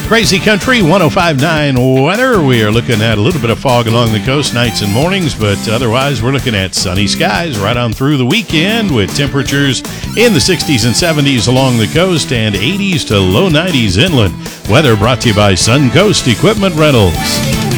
Crazy Country 105.9 weather. We are looking at a little bit of fog along the coast nights and mornings, but otherwise we're looking at sunny skies right on through the weekend with temperatures in the 60s and 70s along the coast and 80s to low 90s inland. Weather brought to you by Suncoast Equipment Rentals.